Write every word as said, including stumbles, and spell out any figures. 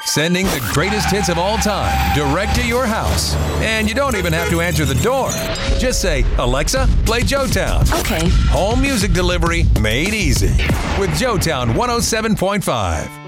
Sending the greatest hits of all time direct to your house. And you don't even have to answer the door. Just say, Alexa, play Joetown. Okay. Home music delivery made easy with Joetown one oh seven point five.